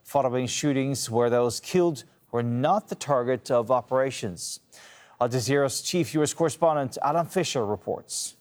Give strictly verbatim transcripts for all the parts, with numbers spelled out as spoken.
following shootings where those killed were not the target of operations. Al Jazeera's chief U S correspondent Alan Fisher reports.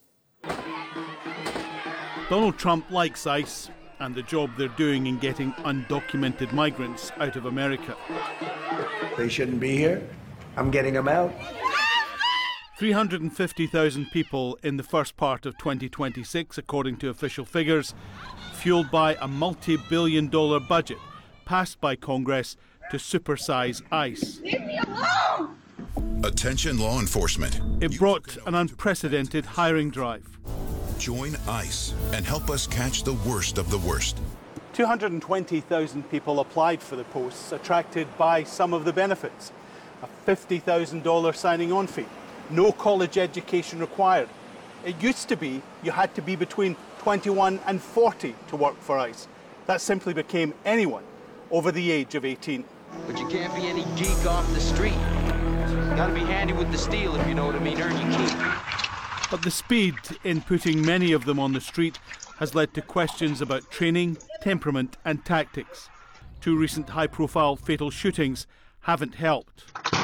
Donald Trump likes ICE and the job they're doing in getting undocumented migrants out of America. They shouldn't be here. I'm getting them out. three hundred fifty thousand people in the first part of twenty twenty-six, according to official figures, fueled by a multi-billion dollar budget passed by Congress to supersize ICE. Leave me alone! Attention law enforcement. It brought an unprecedented hiring drive. Join ICE and help us catch the worst of the worst. two hundred twenty thousand people applied for the posts, attracted by some of the benefits. A fifty thousand dollars signing on fee, no college education required. It used to be you had to be between twenty-one and forty to work for ICE. That simply became anyone over the age of eighteen. But you can't be any geek off the street. You gotta be handy with the steel, if you know what I mean, earn your keep. But the speed in putting many of them on the street has led to questions about training, temperament and tactics. Two recent high-profile fatal shootings haven't helped.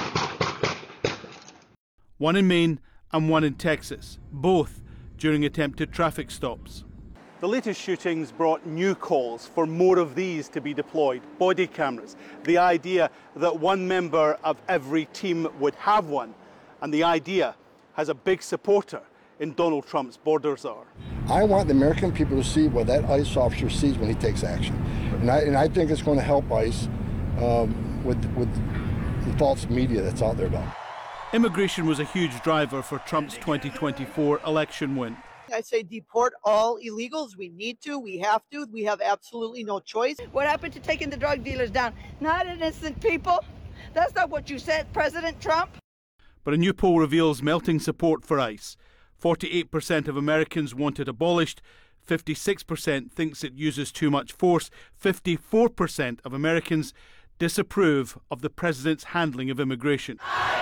One in Maine and one in Texas, both during attempted traffic stops. The latest shootings brought new calls for more of these to be deployed, body cameras. The idea that one member of every team would have one, and the idea has a big supporter in Donald Trump's border czar. I want the American people to see what that ICE officer sees when he takes action. And I, and I think it's going to help ICE um, with, with the false media that's out there about it. Immigration was a huge driver for Trump's twenty twenty-four election win. I say deport all illegals. We need to. We have to. We have absolutely no choice. What happened to taking the drug dealers down? Not innocent people. That's not what you said, President Trump. But a new poll reveals melting support for ICE. forty-eight percent of Americans want it abolished. fifty-six percent thinks it uses too much force. fifty-four percent of Americans disapprove of the president's handling of immigration,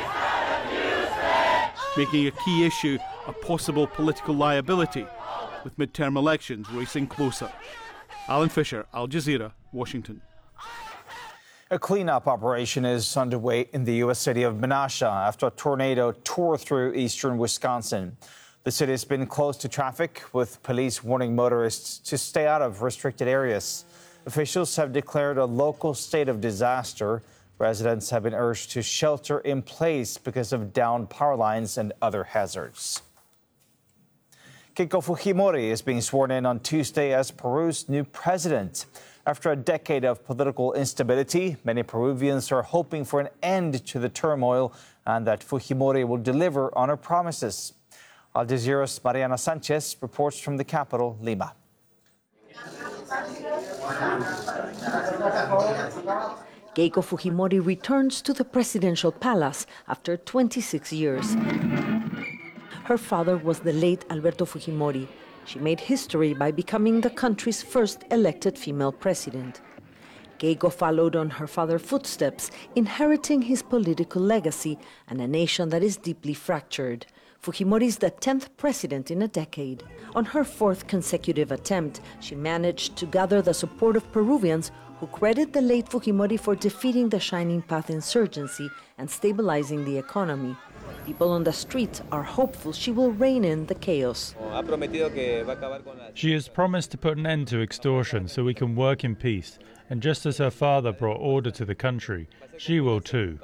making a key issue a possible political liability, with midterm elections racing closer. Alan Fisher, Al Jazeera, Washington. A cleanup operation is underway in the U S city of Menasha after a tornado tore through eastern Wisconsin. The city has been closed to traffic, with police warning motorists to stay out of restricted areas. Officials have declared a local state of disaster. Residents have been urged to shelter in place because of downed power lines and other hazards. Keiko Fujimori is being sworn in on Tuesday as Peru's new president. After a decade of political instability, many Peruvians are hoping for an end to the turmoil and that Fujimori will deliver on her promises. Al Jazeera's Mariana Sanchez reports from the capital, Lima. Keiko Fujimori returns to the presidential palace after twenty-six years. Her father was the late Alberto Fujimori. She made history by becoming the country's first elected female president. Keiko followed on her father's footsteps, inheriting his political legacy and a nation that is deeply fractured. Fujimori is the tenth president in a decade. On her fourth consecutive attempt, she managed to gather the support of Peruvians who credit the late Fujimori for defeating the Shining Path insurgency and stabilizing the economy. People on the streets are hopeful she will rein in the chaos. She has promised to put an end to extortion so we can work in peace. And just as her father brought order to the country, she will too.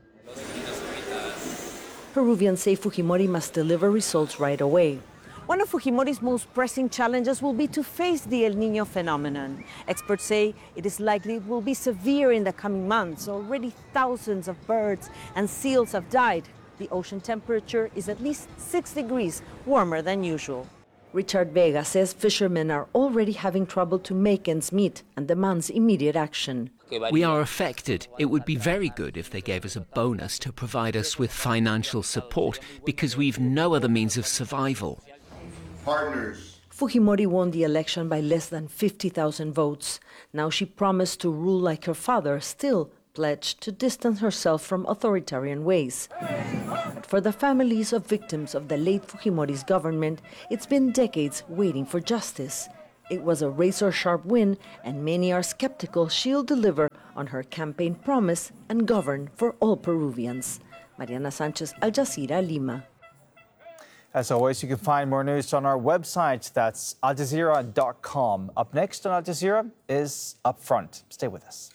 Peruvians say Fujimori must deliver results right away. One of Fujimori's most pressing challenges will be to face the El Niño phenomenon. Experts say it is likely it will be severe in the coming months. Already thousands of birds and seals have died. The ocean temperature is at least six degrees warmer than usual. Richard Vega says fishermen are already having trouble to make ends meet and demands immediate action. We are affected. It would be very good if they gave us a bonus to provide us with financial support, because we've no other means of survival. Partners. Fujimori won the election by less than fifty thousand votes. Now she promised to rule like her father, still pledged to distance herself from authoritarian ways. But for the families of victims of the late Fujimori's government, it's been decades waiting for justice. It was a razor-sharp win, and many are skeptical she'll deliver on her campaign promise and govern for all Peruvians. Mariana Sanchez, Al Jazeera, Lima. As always, you can find more news on our website. That's al jazeera dot com. Up next on Al Jazeera is Up Front. Stay with us.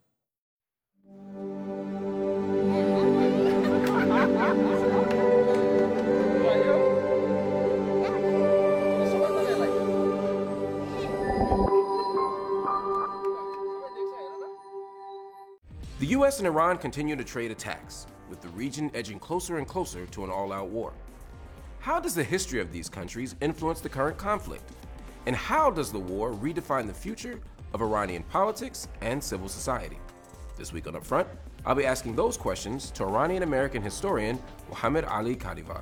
The U S and Iran continue to trade attacks, with the region edging closer and closer to an all-out war. How does the history of these countries influence the current conflict? And how does the war redefine the future of Iranian politics and civil society? This week on Up Front, I'll be asking those questions to Iranian-American historian Mohammad Ali Kadivar.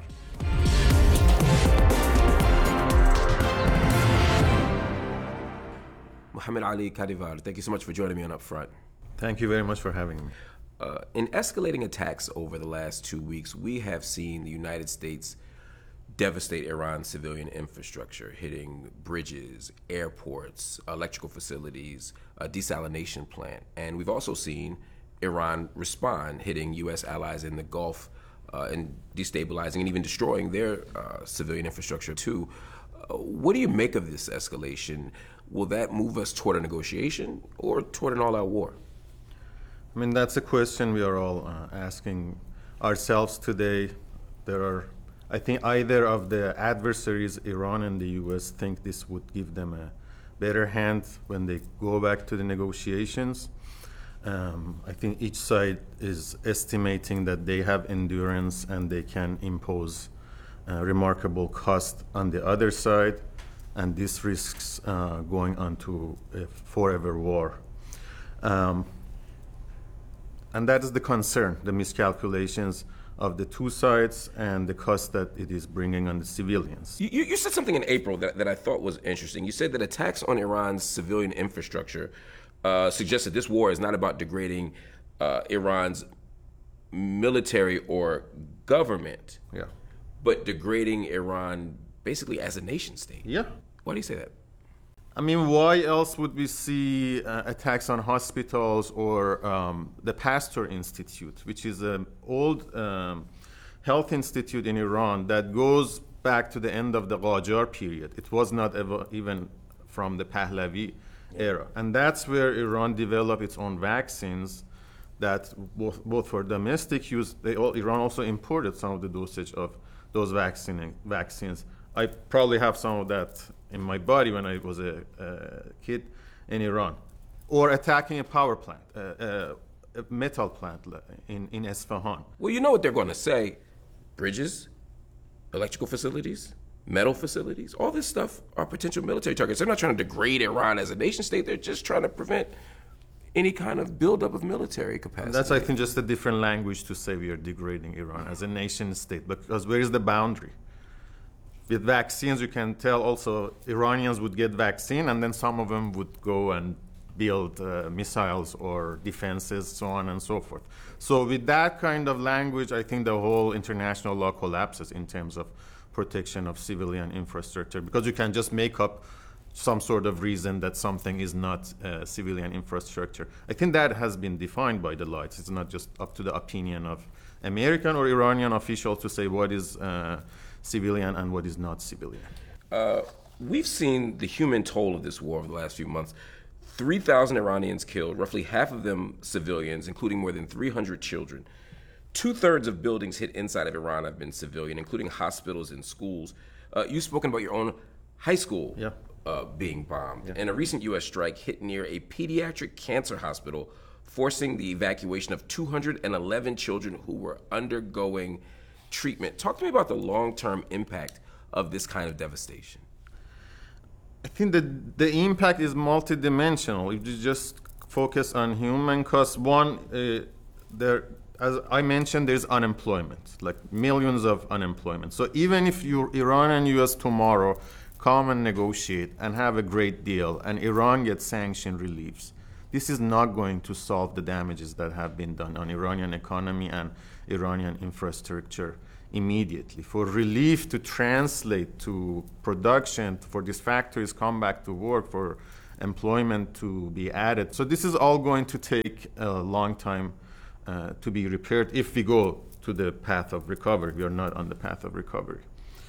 Mohammad Ali Kadivar, thank you so much for joining me on Up Front. Thank you very much for having me. Uh, in escalating attacks over the last two weeks, we have seen the United States devastate Iran's civilian infrastructure, hitting bridges, airports, electrical facilities, a desalination plant. And we've also seen Iran respond, hitting U S allies in the Gulf uh, and destabilizing and even destroying their uh, civilian infrastructure too. Uh, what do you make of this escalation? Will that move us toward a negotiation or toward an all-out war? I mean, that's a question we are all uh, asking ourselves today. There are, I think, either of the adversaries, Iran and the U S, think this would give them a better hand when they go back to the negotiations. Um, I think each side is estimating that they have endurance and they can impose uh, remarkable cost on the other side, and this risks uh, going on to a forever war. Um, And that is the concern, the miscalculations of the two sides and the cost that it is bringing on the civilians. You, you said something in April that, that I thought was interesting. You said that attacks on Iran's civilian infrastructure uh, suggest that this war is not about degrading uh, Iran's military or government, yeah, but degrading Iran basically as a nation state. Yeah. Why do you say that? I mean, why else would we see uh, attacks on hospitals or um, the Pasteur Institute, which is an old um, health institute in Iran that goes back to the end of the Qajar period. It was not ever, even from the Pahlavi era. And that's where Iran developed its own vaccines that both, both for domestic use, they all, Iran also imported some of the dosage of those vaccine, vaccines. I probably have some of that in my body when I was a, a kid in Iran. Or attacking a power plant, uh, uh, a metal plant in, in Isfahan. Well, you know what they're going to say. Bridges, electrical facilities, metal facilities, all this stuff are potential military targets. They're not trying to degrade Iran as a nation state. They're just trying to prevent any kind of buildup of military capacity. And that's, I think, just a different language to say we are degrading Iran as a nation state. Because where is the boundary? With vaccines, you can tell also Iranians would get vaccine, and then some of them would go and build uh, missiles or defenses, so on and so forth. So with that kind of language, I think the whole international law collapses in terms of protection of civilian infrastructure, because you can just make up some sort of reason that something is not uh, civilian infrastructure. I think that has been defined by the law. It's not just up to the opinion of American or Iranian officials to say what is uh, civilian and what is not civilian. Uh, we've seen the human toll of this war over the last few months. three thousand Iranians killed, roughly half of them civilians, including more than three hundred children. Two-thirds of buildings hit inside of Iran have been civilian, including hospitals and schools. Uh, you've spoken about your own high school yeah. uh, being bombed. Yeah. And a recent U S strike hit near a pediatric cancer hospital, forcing the evacuation of two hundred eleven children who were undergoing treatment. Talk to me about the long-term impact of this kind of devastation. I think that the impact is multidimensional. If you just focus on human costs, one, uh, there, as I mentioned, there's unemployment, like millions of unemployment. So even if you, Iran and U S tomorrow come and negotiate and have a great deal, and Iran gets sanction reliefs, this is not going to solve the damages that have been done on Iranian economy and Iranian infrastructure immediately. For relief to translate to production, for these factories come back to work, for employment to be added. So this is all going to take a long time uh, to be repaired if we go to the path of recovery. We are not on the path of recovery.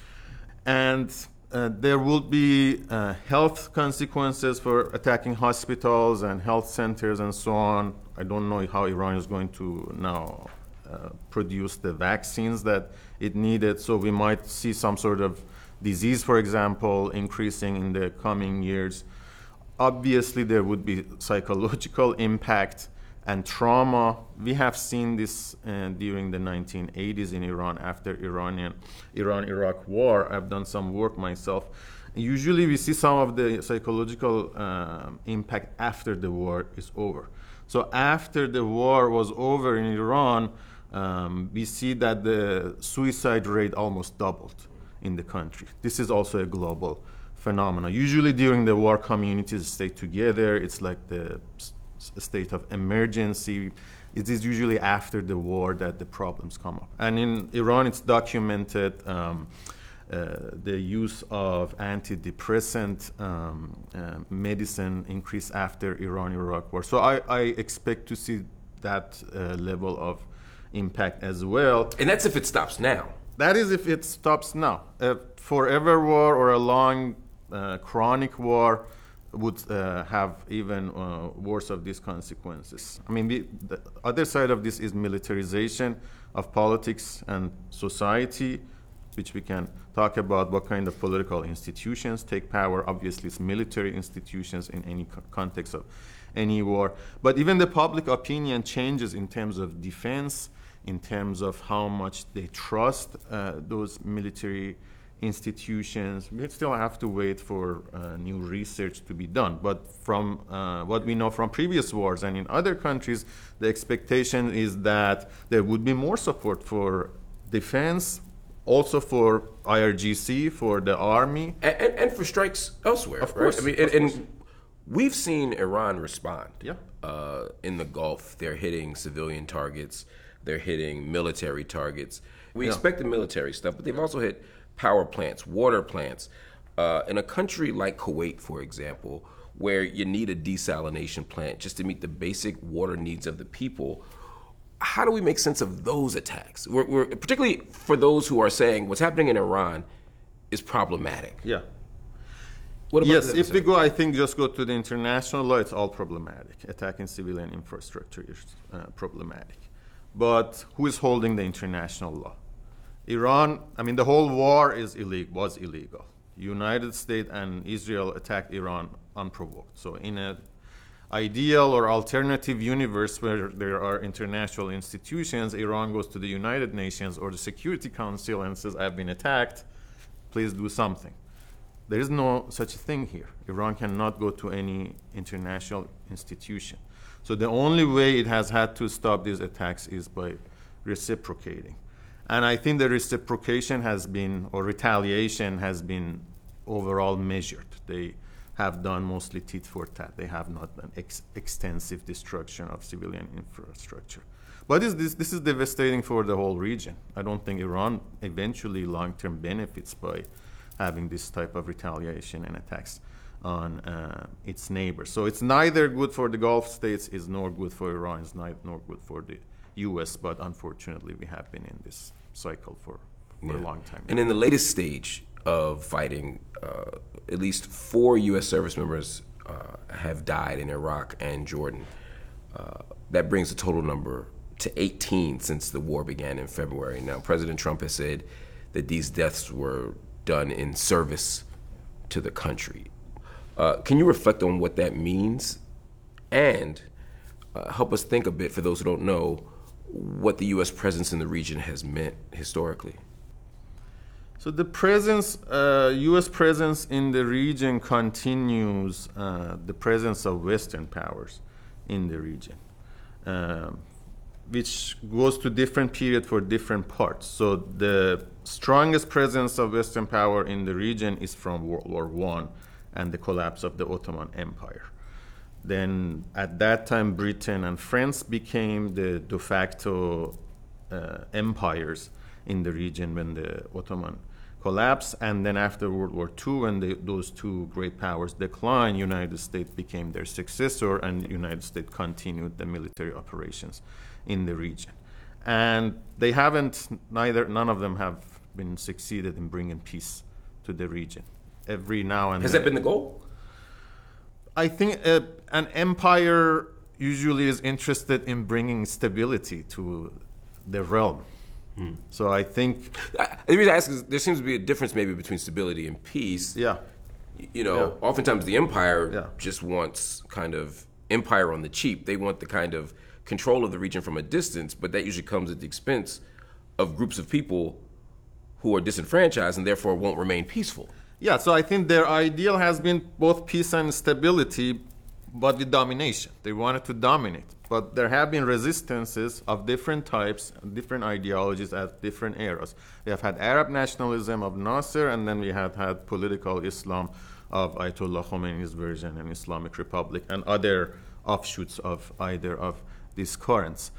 And uh, there will be uh, health consequences for attacking hospitals and health centers and so on. I don't know how Iran is going to now uh, produce the vaccines that it needed, so we might see some sort of disease, for example, increasing in the coming years. Obviously, there would be psychological impact and trauma. We have seen this uh, during the nineteen eighties in Iran after Iranian Iran-Iraq war. I've done some work myself. Usually, we see some of the psychological uh, impact after the war is over. So after the war was over in Iran, um, we see that the suicide rate almost doubled in the country. This is also a global phenomena. Usually during the war, communities stay together. It's like the state of emergency. It is usually after the war that the problems come up. And in Iran, it's documented um, uh, the use of antidepressant um, uh, medicine increased after Iran-Iraq war. So I, I expect to see that uh, level of impact as well. And that's if it stops now. That is if it stops now. A forever war or a long uh, chronic war would uh, have even uh, worse of these consequences. I mean, the, the other side of this is militarization of politics and society, which we can talk about what kind of political institutions take power. Obviously, it's military institutions in any co- context of any war. But even the public opinion changes in terms of defense, in terms of how much they trust uh, those military institutions. We still have to wait for uh, new research to be done. But from uh, what we know from previous wars and in other countries, the expectation is that there would be more support for defense, also for I R G C, for the army. And, and, and for strikes elsewhere, of right? course. I mean, and, and we've seen Iran respond. Yeah. Uh, in the Gulf, they're hitting civilian targets. They're hitting military targets. We Yeah. expect the military stuff, but they've also hit power plants, water plants. Uh, in a country like Kuwait, for example, where you need a desalination plant just to meet the basic water needs of the people, how do we make sense of those attacks? We're, we're, particularly for those who are saying what's happening in Iran is problematic. Yeah. What about yes, the if we go, I think just go to the international law, it's all problematic. Attacking civilian infrastructure is uh, problematic. But who is holding the international law? Iran, I mean, the whole war is illegal, was illegal. United States and Israel attacked Iran unprovoked. So in an ideal or alternative universe where there are international institutions, Iran goes to the United Nations or the Security Council and says, I've been attacked, please do something. There is no such thing here. Iran cannot go to any international institution. So the only way it has had to stop these attacks is by reciprocating. And I think the reciprocation has been, or retaliation has been overall measured. They have done mostly tit for tat. They have not done ex- extensive destruction of civilian infrastructure. But this, this, this is devastating for the whole region. I don't think Iran eventually long-term benefits by having this type of retaliation and attacks on uh, its neighbors. So it's neither good for the Gulf states, is nor good for Iran, it's neither nor good for the U S, but unfortunately we have been in this cycle for, for Yeah. a long time. And in the latest stage of fighting, uh, at least four U S service members uh, have died in Iraq and Jordan. Uh, that brings the total number to eighteen since the war began in February. Now, President Trump has said that these deaths were done in service to the country. Uh, can you reflect on what that means and uh, help us think a bit, for those who don't know, what the U S presence in the region has meant historically? So the presence, uh, U S presence in the region continues uh, the presence of Western powers in the region, um, which goes to different period for different parts. So the strongest presence of Western power in the region is from World War One and the collapse of the Ottoman Empire. Then at that time, Britain and France became the de facto uh, empires in the region when the Ottoman collapsed. And then after World War Two, when the, those two great powers declined, United States became their successor, and the United States continued the military operations in the region. And they haven't, neither, none of them have been succeeded in bringing peace to the region. Every now and Has then. that been the goal? I think uh, an empire usually is interested in bringing stability to the realm. Hmm. So I think... I, the reason I ask is there seems to be a difference maybe between stability and peace. Yeah. You know, yeah. oftentimes the empire yeah. just wants kind of empire on the cheap. They want the kind of control of the region from a distance, but that usually comes at the expense of groups of people who are disenfranchised and therefore won't remain peaceful. Yeah, so I think their ideal has been both peace and stability, but with domination. They wanted to dominate. But there have been resistances of different types, different ideologies at different eras. We have had Arab nationalism of Nasser, and then we have had political Islam of Ayatollah Khomeini's version and Islamic Republic, and other offshoots of either of these currents.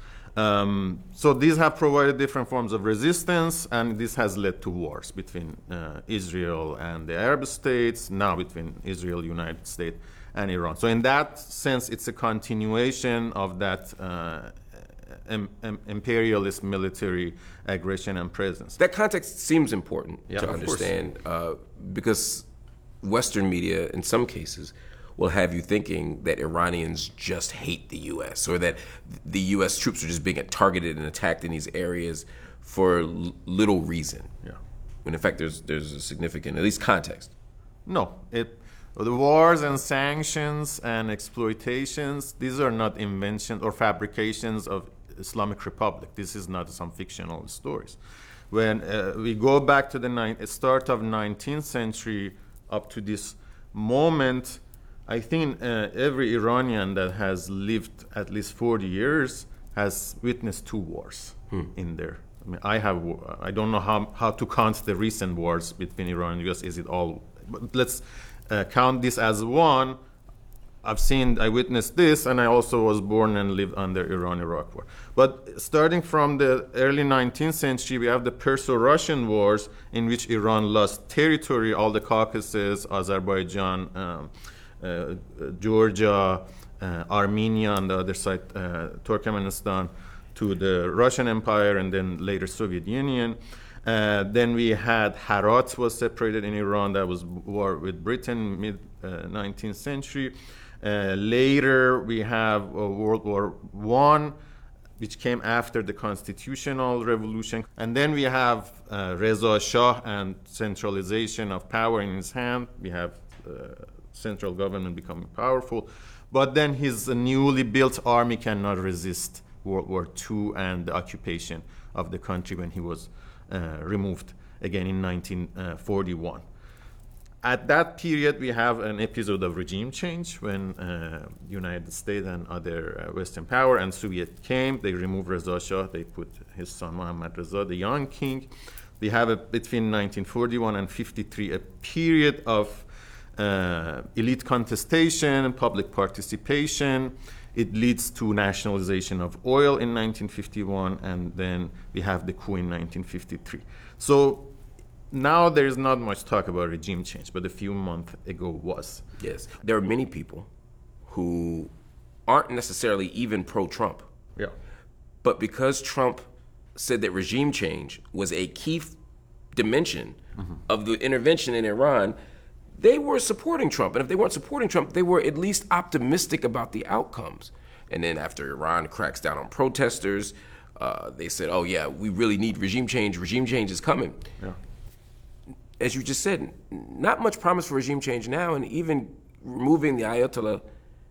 Um, so these have provided different forms of resistance, and this has led to wars between uh, Israel and the Arab states, now between Israel, United States, and Iran. So in that sense, it's a continuation of that uh, im- im- imperialist military aggression and presence. That context seems important yeah, to understand uh, because Western media, in some cases, will have you thinking that Iranians just hate the U S or that the U S troops are just being targeted and attacked in these areas for l- little reason. Yeah. When in fact there's there's a significant, at least context. No, it the wars and sanctions and exploitations, these are not inventions or fabrications of Islamic Republic. This is not some fictional stories. When uh, we go back to the ni- start of nineteenth century up to this moment, I think uh, every Iranian that has lived at least forty years has witnessed two wars hmm. in there. I mean, I have, I don't know how, how to count the recent wars between Iran and the U S. Is it all? But let's uh, count this as one. I've seen, I witnessed this, and I also was born and lived under Iran-Iraq war. But starting from the early nineteenth century, we have the Perso-Russian wars, in which Iran lost territory, all the Caucasus, Azerbaijan, um, Uh, Georgia, uh, Armenia, on the other side, uh, Turkmenistan, to the Russian Empire, and then later Soviet Union. Uh, then we had Herat was separated in Iran. That was war with Britain, mid uh, nineteenth century. Uh, later we have uh, World War One, which came after the constitutional revolution. And then we have uh, Reza Shah and centralization of power in his hand. We have uh, central government becoming powerful, but then his newly built army cannot resist World War Two and the occupation of the country when he was uh, removed again in nineteen forty-one. At that period, we have an episode of regime change when uh, United States and other uh, Western power and Soviet came. They removed Reza Shah. They put his son Mohammad Reza, the young king. We have a, between nineteen forty-one and fifty-three a period of Uh, elite contestation, public participation. It leads to nationalization of oil in nineteen fifty-one, and then we have the coup in nineteen fifty-three. So now there is not much talk about regime change, but a few months ago was. Yes. There are many people who aren't necessarily even pro-Trump. Yeah. But because Trump said that regime change was a key f- dimension mm-hmm. of the intervention in Iran, they were supporting Trump. And if they weren't supporting Trump, they were at least optimistic about the outcomes. And then after Iran cracks down on protesters, uh, they said, oh yeah, we really need regime change. Regime change is coming. Yeah. As you just said, not much promise for regime change now, and even removing the Ayatollah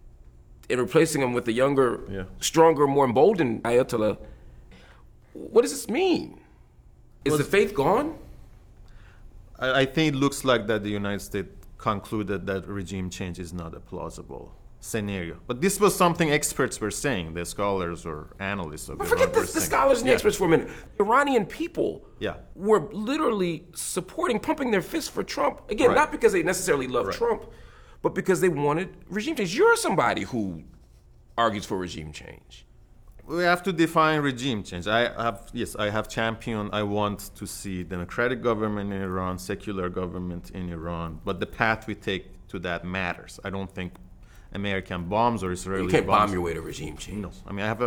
and replacing him with a younger, yeah. stronger, more emboldened Ayatollah. What does this mean? Is well, the faith gone? I, I think it looks like that the United States concluded that regime change is not a plausible scenario. But this was something experts were saying, the scholars or analysts of Iran. Forget the, the scholars and the yeah. experts for a minute. Iranian people yeah. were literally supporting, pumping their fists for Trump. Again, right. not because they necessarily love right. Trump, but because they wanted regime change. You're somebody who argues for regime change. We have to define regime change. I have, yes, I have championed, I want to see democratic government in Iran, secular government in Iran, but the path we take to that matters. I don't think American bombs or Israeli bombs. You can't bomb your way to regime change. No. I mean, I have a